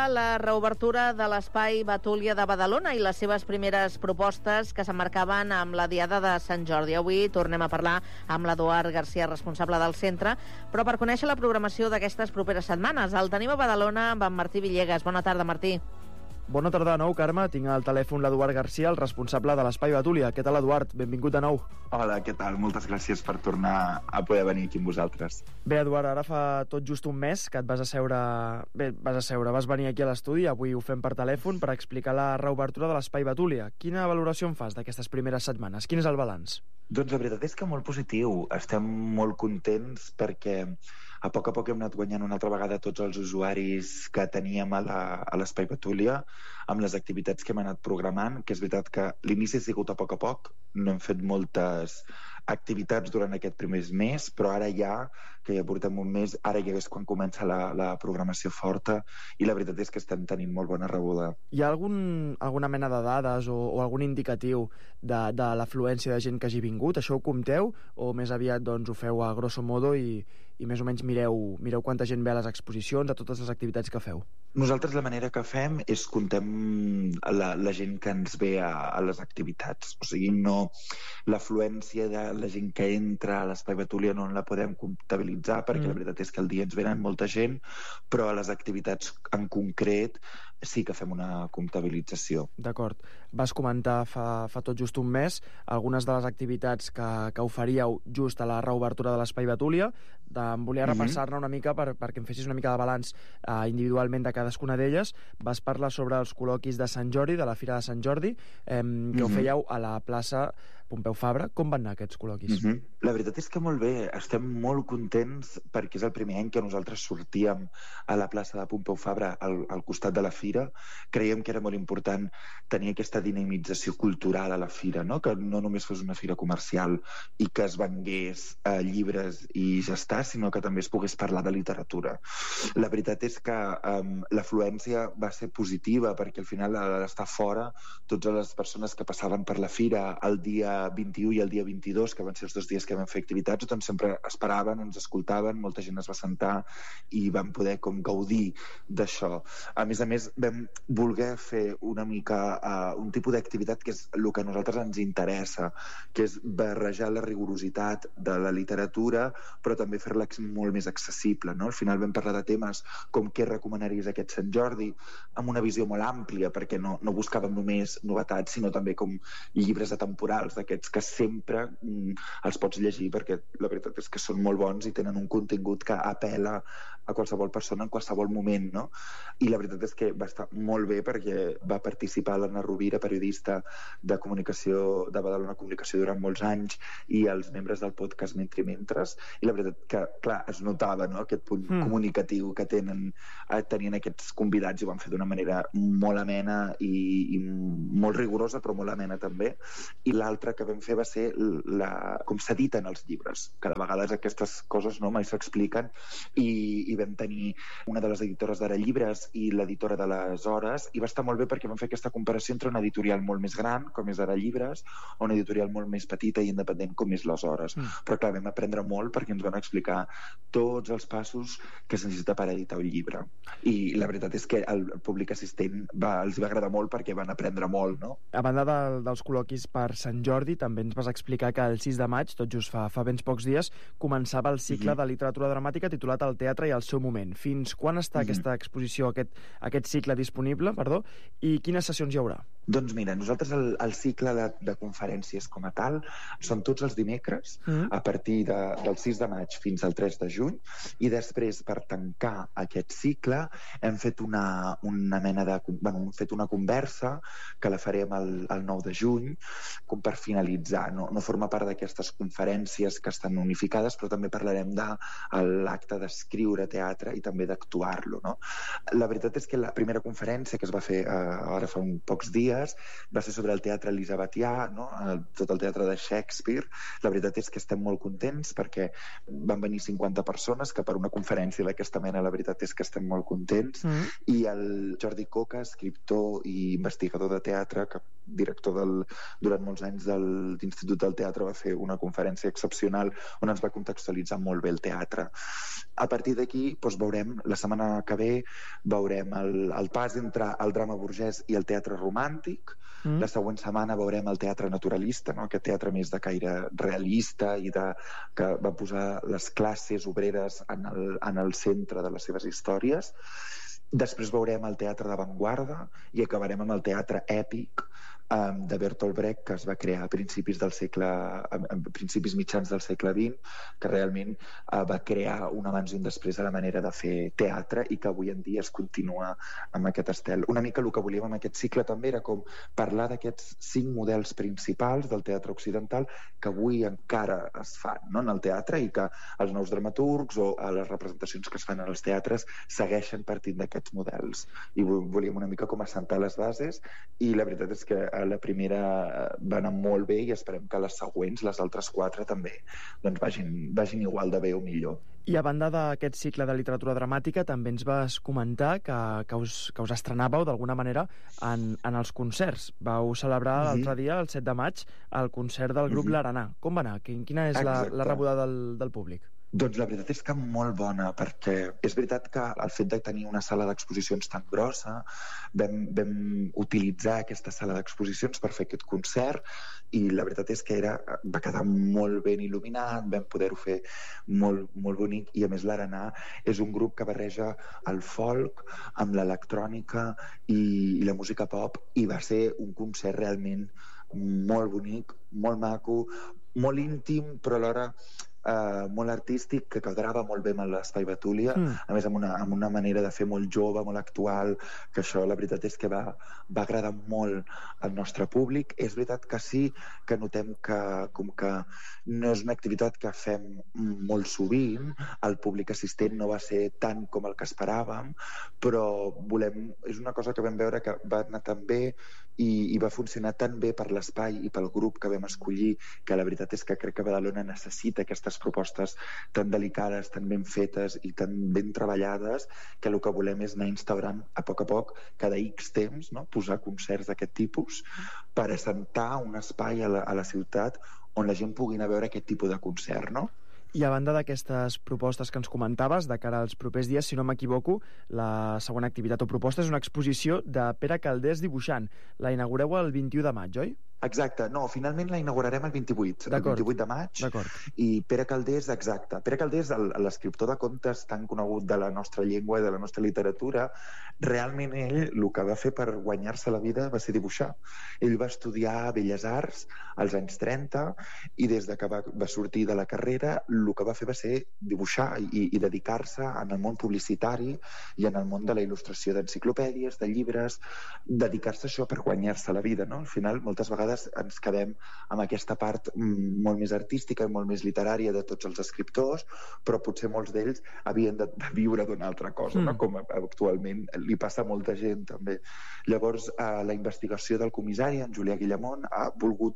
La reobertura de l'Espai Betúlia de Badalona i les seves primeres propostes que s'emmarcaven amb la Diada de Sant Jordi. Avui tornem a parlar amb l'Eduard Garcia, responsable del centre, però per conèixer la programació d'aquestes properes setmanes. El tenim a Badalona amb en Martí Villegas. Bona tarda, Martí. Bona tarda de nou, Carme. Tinc al telèfon l'Eduard Garcia, el responsable de l'Espai Betúlia. Què tal, Eduard? Benvingut de nou. Hola, què tal? Moltes gràcies per tornar a poder venir aquí amb vosaltres. Bé, Eduard, ara fa tot just un mes que et vas asseure... vas venir aquí a l'estudi, avui ho fem per telèfon, per explicar la reobertura de l'Espai Betúlia. Quina valoració en fas d'aquestes primeres setmanes? Quin és el balanç? Doncs la veritat és que molt positiu. Estem molt contents perquè a poc hem anat guanyant una altra vegada tots els usuaris que teníem a l'Espai Betúlia amb les activitats que hem anat programant, que és veritat que l'inici ha sigut a poc, no hem fet moltes activitats durant aquest primer mes, però ara que ja portem un mes, ara ja és quan comença la programació forta i la veritat és que estem tenint molt bona rebuda. Hi ha alguna mena de dades o algun indicatiu de l'afluència de gent que hagi vingut? Això ho compteu o més aviat doncs, ho feu a grosso modo i més o menys mireu quanta gent ve a les exposicions, a totes les activitats que feu? Nosaltres la manera que fem és contem la gent que ens ve a les activitats. O sigui, no l'afluència de la gent que entra a l'Espai Betúlia no la podem comptabilitzar perquè la veritat és que al dia ens venen molta gent, però a les activitats en concret sí que fem una comptabilització. D'acord. Vas comentar fa tot just un mes algunes de les activitats que oferíeu just a la reobertura de l'Espai Betúlia. Em volia repassar-ne una mica perquè em fessis una mica de balanç individualment de cadascuna d'elles. Vas parlar sobre els col·loquis de Sant Jordi, de la Fira de Sant Jordi, que ho fèieu a la plaça Pompeu Fabra. Com van anar aquests col·loquis? La veritat és que molt bé. Estem molt contents perquè és el primer any que nosaltres sortíem a la plaça de Pompeu Fabra al costat de la Fira. Creiem que era molt important tenir aquesta dinamització cultural a la Fira, no? Que no només fos una fira comercial i que es vengués llibres i ja està, sinó que també es pogués parlar de literatura. La veritat és que l'afluència va ser positiva perquè al final a l'estar fora totes les persones que passaven per la Fira el dia 21 i el dia 22, que van ser els 2 dies que vam fer activitats, doncs sempre esperaven, ens escoltaven, molta gent es va sentar i vam poder com gaudir d'això. A més, vam voler fer una mica un tipus d'activitat que és el que a nosaltres ens interessa, que és barrejar la rigorositat de la literatura, però també fer-la molt més accessible, no? Al final vam parlar de temes com què recomanaries aquest Sant Jordi, amb una visió molt àmplia, perquè no buscàvem només novetats, sinó també com llibres atemporals, d'aquests que sempre els pots llegir, perquè la veritat és que són molt bons i tenen un contingut que apela a qualsevol persona en qualsevol moment, no? I la veritat és que va estar molt bé perquè va participar l'Anna Rovira, periodista de comunicació de Badalona Comunicació durant molts anys, i els membres del podcast Mentres, i la veritat que, clar, es notava, no?, aquest punt comunicatiu que tenien aquests convidats, i ho van fer d'una manera molt amena i molt rigorosa, però molt amena també. I l'altre que vam fer va ser com s'editen els llibres, que de vegades aquestes coses no mai s'expliquen, i vam tenir una de les editores d'Ara Llibres i l'editora de les Hores, i va estar molt bé perquè vam fer aquesta comparació entre una editorial molt més gran, com és Ara Llibres, o una editorial molt més petita i independent, com és les Hores. Però clar, vam aprendre molt perquè ens van explicar tots els passos que es necessita per editar un llibre. I la veritat és que el públic assistent els va agradar molt perquè van aprendre molt, no? A banda dels col·loquis per Sant Jordi, també ens vas explicar que el 6 de maig, tot just fa ben pocs dies, començava el cicle de literatura dramàtica titulat El teatre i el seu moment. Fins quan està aquesta exposició, aquest cicle disponible, i quines sessions hi haurà? Doncs mira, nosaltres el cicle de conferències com a tal són tots els dimecres a partir del 6 de maig fins al 3 de juny, i després per tancar aquest cicle hem fet una conversa que la farem el 9 de juny com per finalitzar. No forma part d'aquestes conferències que estan unificades, però també parlarem de l'acte d'escriure teatre i també d'actuar-lo, no? La veritat és que la primera conferència que es va fer ara fa pocs dies va ser sobre el teatre elisabetià, no? Tot el teatre de Shakespeare. La veritat és que estem molt contents perquè van venir 50 persones, que per una conferència d'aquesta mena la veritat és que estem molt contents, i el Jordi Coca, escriptor i investigador de teatre, que director durant molts anys de l'Institut del Teatre, va fer una conferència excepcional on ens va contextualitzar molt bé el teatre. A partir d'aquí, doncs, veurem, la setmana que ve, veurem el pas entre el drama burgès i el teatre romàntic. La següent setmana veurem el teatre naturalista, no? Aquest teatre més de caire realista i que va posar les classes obreres en el centre de les seves històries. Després veurem el teatre d'avantguarda i acabarem amb el teatre èpic de Bertolt Brecht, que es va crear a principis mitjans del segle XX, que realment va crear un abans i un després a la manera de fer teatre i que avui en dia es continua amb aquest estel. Una mica el que volíem amb aquest cicle també era com parlar d'aquests 5 models principals del teatre occidental que avui encara es fan, no?, en el teatre, i que els nous dramaturgs o les representacions que es fan en els teatres segueixen partint d'aquests models. I volíem una mica com assentar les bases, i la veritat és que la primera va anar molt bé i esperem que les següents, les altres 4 també, doncs vagin igual de bé o millor. I a banda d'aquest cicle de literatura dramàtica, també ens vas comentar que us estrenàveu d'alguna manera en els concerts. Vau celebrar l'altre dia, el 7 de maig, el concert del grup L'Arenà. Com va anar? Quina és la rebuda del públic? Doncs la veritat és que molt bona, perquè és veritat que el fet de tenir una sala d'exposicions tan grossa, vam utilitzar aquesta sala d'exposicions per fer aquest concert, i la veritat és que va quedar molt ben il·luminat, vam poder-ho fer molt, molt bonic, i a més l'Arenà és un grup que barreja el folk amb l'electrònica i la música pop, i va ser un concert realment molt bonic, molt maco, molt íntim, però alhora molt artístic, que quadrava molt bé amb l'Espai Betúlia, a més amb una manera de fer molt jove, molt actual, que això la veritat és que va agradar molt al nostre públic. És veritat que sí, que notem que com que no és una activitat que fem molt sovint, el públic assistent no va ser tant com el que esperàvem, però és una cosa que vam veure que va anar tan bé i va funcionar tan bé per l'espai i pel grup que vam escollir, que la veritat és que crec que Badalona necessita aquestes propostes tan delicades, tan ben fetes i tan ben treballades, que el que volem és anar instaurant a poc, cada X temps, no?, posar concerts d'aquest tipus per assentar un espai a la ciutat on la gent pugui anar a veure aquest tipus de concert, no? I a banda d'aquestes propostes que ens comentaves, de cara als propers dies, si no m'equivoco, la següent activitat o proposta és una exposició de Pere Calders dibuixant. La inaugureu el 21 de maig, oi? Exacte, no, finalment la inaugurarem el 28 de maig, i Pere Calders, exacte. Pere Calders, l'escriptor de contes tan conegut de la nostra llengua i de la nostra literatura, realment ell el que va fer per guanyar-se la vida va ser dibuixar. Ell va estudiar Belles Arts als anys 30 i des de que va sortir de la carrera el que va fer va ser dibuixar i dedicar-se en el món publicitari i en el món de la il·lustració d'enciclopèdies, de llibres, dedicar-se a això per guanyar-se la vida, no? Al final, moltes vegades ens quedem amb aquesta part molt més artística i molt més literària de tots els escriptors, però potser molts d'ells havien de viure d'una altra cosa, no? Com actualment li passa a molta gent també. Llavors, la investigació del comissari, en Julià Guillamont, ha volgut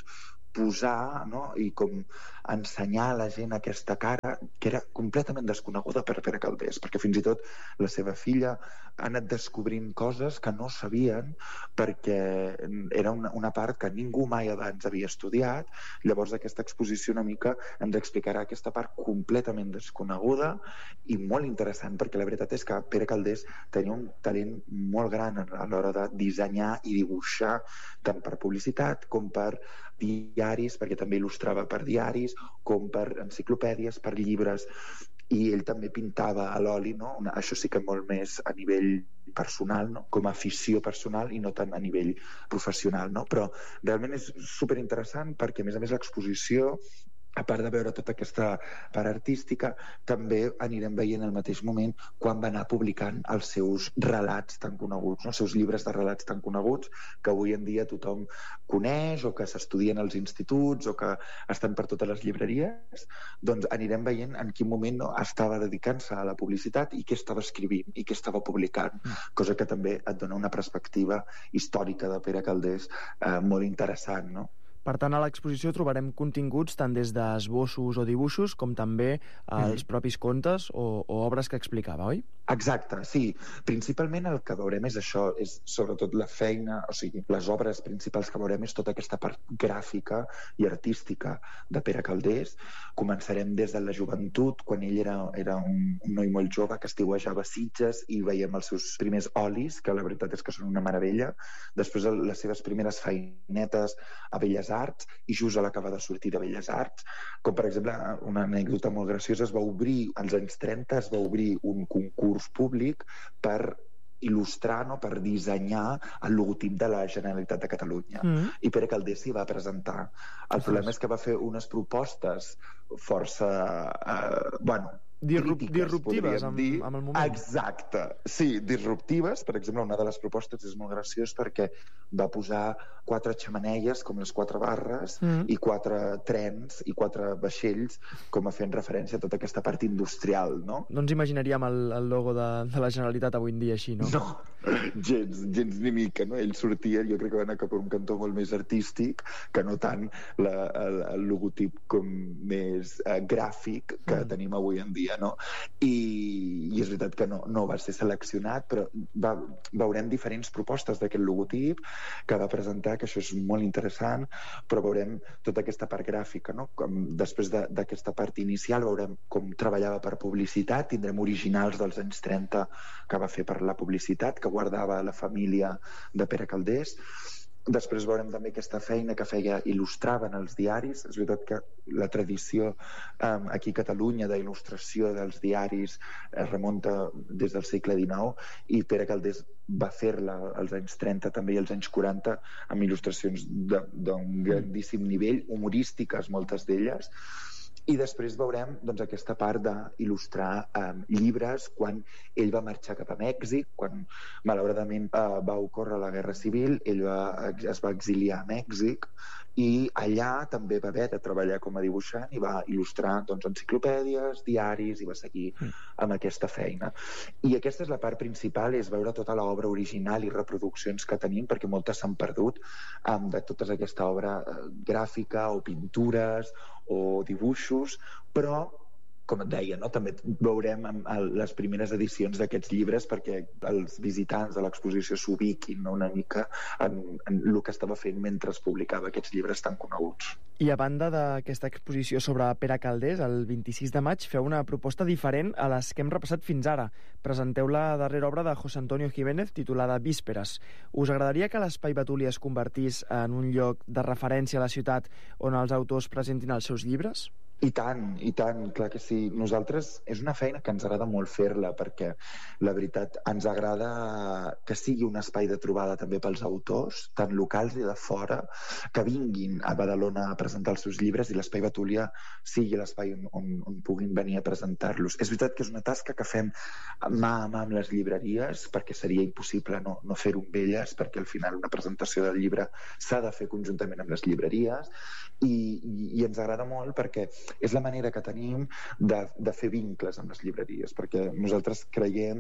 posar, no?, i com ensenyar a la gent aquesta cara que era completament desconeguda per Pere Calders, perquè fins i tot la seva filla ha anat descobrint coses que no sabien, perquè era una part que ningú mai abans havia estudiat. Llavors aquesta exposició una mica ens explicarà aquesta part completament desconeguda i molt interessant, perquè la veritat és que Pere Calders tenia un talent molt gran a l'hora de dissenyar i dibuixar, tant per publicitat com per diaris, perquè també il·lustrava per diaris, com per enciclopèdies, per llibres, i ell també pintava a l'oli, no? Això sí que molt més a nivell personal, no?, com a afició personal i no tant a nivell professional, no? Però realment és superinteressant perquè, a més l'exposició, a part de veure tota aquesta part artística, també anirem veient al mateix moment quan va anar publicant els seus relats tan coneguts, no? Els seus llibres de relats tan coneguts que avui en dia tothom coneix o que s'estudien als instituts o que estan per totes les llibreries. Doncs anirem veient en quin moment estava dedicant-se a la publicitat i què estava escrivint i què estava publicant, cosa que també et dona una perspectiva històrica de Pere Calders molt interessant, no? Per tant, a l'exposició trobarem continguts tant des d'esbossos o dibuixos com també els propis contes o obres que explicava, oi? Exacte, sí. Principalment el que veurem és això, és sobretot la feina, o sigui, les obres principals que veurem és tota aquesta part gràfica i artística de Pere Calders. Començarem des de la joventut, quan ell era un noi molt jove que estiuejava a Sitges i veiem els seus primers olis, que la veritat és que són una meravella. Després les seves primeres feinetes a Belles Arts i just a l'acabar de sortir de Belles Arts, com per exemple, una anècdota molt graciosa, als anys 30 es va obrir un concurs públic per il·lustrar, no, per dissenyar el logotip de la Generalitat de Catalunya. I Pere Calders s'hi va presentar. El problema és que va fer unes propostes força, disruptives amb el moment. Exacte, sí, disruptives. Per exemple, una de les propostes és molt graciós perquè va posar 4 xemeneies, com les 4 barres, i 4 trens i 4 vaixells, com a fent referència a tota aquesta part industrial, no? No ens imaginaríem el logo de la Generalitat avui en dia així, no? No, gens ni mica, no? Ell sortia, jo crec que va anar cap a un cantó molt més artístic que no tant el logotip com més gràfic que tenim avui en dia, no? I és veritat que no va ser seleccionat, però veurem diferents propostes d'aquest logotip que va presentar, que això és molt interessant, però veurem tota aquesta part gràfica, no? Després d'aquesta part inicial veurem com treballava per publicitat, tindrem originals dels anys 30 que va fer per la publicitat, que guardava la família de Pere Calders. Després veurem també aquesta feina que feia, il·lustraven els diaris. És veritat que la tradició aquí a Catalunya d'il·lustració dels diaris es remunta des del segle XIX i Pere Calders va fer-la als anys 30 també i als anys 40 amb il·lustracions d'un grandíssim nivell, humorístiques moltes d'elles. I després veurem aquesta part d'il·lustrar llibres quan ell va marxar cap a Mèxic, quan malauradament va ocórrer la Guerra Civil, ell es va exiliar a Mèxic i allà també va haver de treballar com a dibuixant i va il·lustrar enciclopèdies, diaris, i va seguir amb aquesta feina. I aquesta és la part principal, és veure tota l'obra original i reproduccions que tenim, perquè moltes s'han perdut de tota aquesta obra gràfica o pintures o dibuixos, però com et deia, no? També veurem les primeres edicions d'aquests llibres perquè els visitants de l'exposició s'ubiquin una mica en el que estava fent mentre es publicava aquests llibres tan coneguts. I a banda d'aquesta exposició sobre Pere Calders, el 26 de maig feu una proposta diferent a les que hem repassat fins ara. Presenteu la darrera obra de José Antonio Jiménez, titulada Vísperes. Us agradaria que l'Espai Betúlia es convertís en un lloc de referència a la ciutat on els autors presentin els seus llibres? I tant, clar que sí. Nosaltres és una feina que ens agrada molt fer-la perquè la veritat ens agrada que sigui un espai de trobada també pels autors, tant locals i de fora, que vinguin a Badalona a presentar els seus llibres i l'Espai Betúlia sigui l'espai on puguin venir a presentar-los. És veritat que és una tasca que fem mà a mà amb les llibreries perquè seria impossible no fer-ho amb elles, perquè al final una presentació del llibre s'ha de fer conjuntament amb les llibreries i ens agrada molt perquè és la manera que tenim de fer vincles amb les llibreries, perquè nosaltres creiem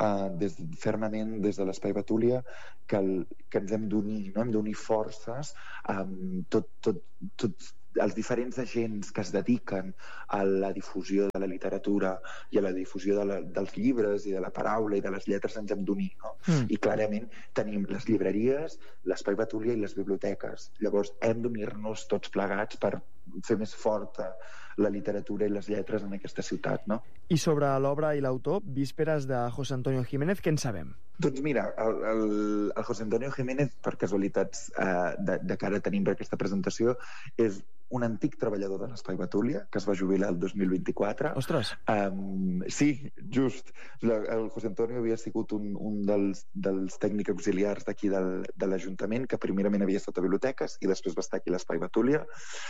fermament des de l'Espai Betúlia que ens hem d'unir, no? Hem d'unir forces amb tots els diferents agents que es dediquen a la difusió de la literatura i a la difusió dels llibres i de la paraula i de les lletres ens hem d'unir, no? I clarament tenim les llibreries, l'Espai Betúlia i les biblioteques. Llavors hem d'unir-nos tots plegats per fer més forta la literatura i les lletres en aquesta ciutat, no? I sobre l'obra i l'autor, Vísperes de José Antonio Jiménez, què en sabem? Doncs mira, el José Antonio Jiménez, per casualitats de cara tenim per aquesta presentació, és un antic treballador de l'Espai Betúlia que es va jubilar el 2024. Ostres! Sí, just. El José Antonio havia sigut un dels tècnics auxiliars d'aquí de l'Ajuntament, que primerament havia estat a biblioteques i després va estar aquí a l'Espai Betúlia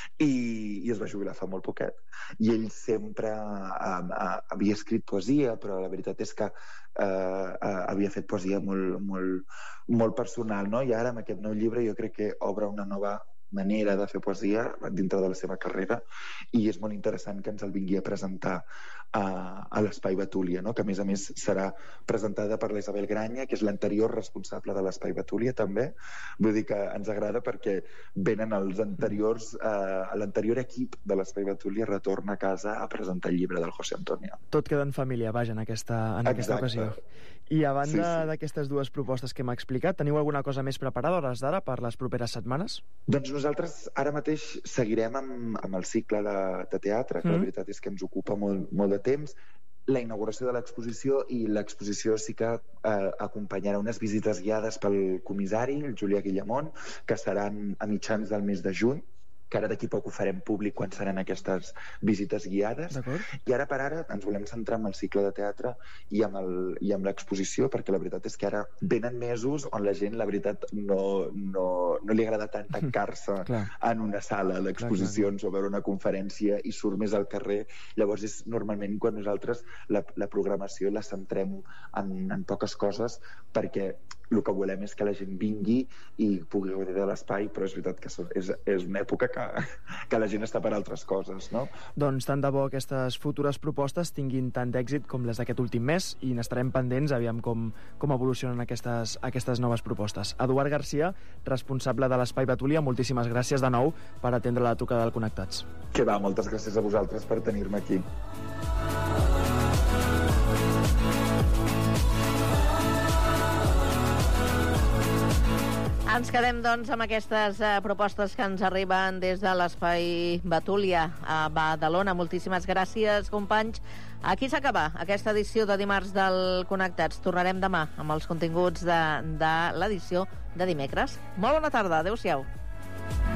i es va jubilar fa molt poquet. I ell sempre havia escrit poesia, però la veritat és que havia fet poesia molt, molt, molt personal, no? I ara amb aquest nou llibre jo crec que obre una nova manera de fer poesia dintre de la seva carrera, i és molt interessant que ens el vingui a presentar a l'Espai Betúlia, no? Que a més serà presentada per la Isabel Granya, que és l'anterior responsable de l'Espai Betúlia també. Vull dir que ens agrada perquè venen els anteriors, l'anterior equip de l'Espai Betúlia retorna a casa a presentar el llibre del José Antonio. Tot queda en família, vaja, en aquesta ocasió. I a banda d'aquestes dues propostes que m'ha explicat, teniu alguna cosa més preparada a hores d'ara per les properes setmanes? Doncs nosaltres ara mateix seguirem amb el cicle de teatre, que la veritat és que ens ocupa molt de temps. La inauguració de l'exposició, i l'exposició sí que acompanyarà unes visites guiades pel comissari, el Julià Guillamont, que seran a mitjans del mes de juny, que ara d'aquí poc ho farem públic quan seran aquestes visites guiades. I ara per ara ens volem centrar en el cicle de teatre i amb l'exposició, perquè la veritat és que ara venen mesos on la gent, la veritat, no li agrada tant tancar-se en una sala d'exposicions o veure una conferència i surt més al carrer. Llavors és normalment quan nosaltres la programació la centrem en poques coses, perquè el que volem és que la gent vingui i pugui gaudir de l'espai, però és veritat que és una època que la gent està per altres coses, no? Doncs tant de bo aquestes futures propostes tinguin tant d'èxit com les d'aquest últim mes, i n'estarem pendents, aviam com evolucionen aquestes noves propostes. Eduard Garcia, responsable de l'Espai Betúlia, moltíssimes gràcies de nou per atendre la trucada del Connectats. Que va, moltes gràcies a vosaltres per tenir-me aquí. Ens quedem, doncs, amb aquestes propostes que ens arriben des de l'Espai Betúlia a Badalona. Moltíssimes gràcies, companys. Aquí s'acaba aquesta edició de dimarts del Connectats. Tornarem demà amb els continguts de l'edició de dimecres. Molt bona tarda. Adéu-siau.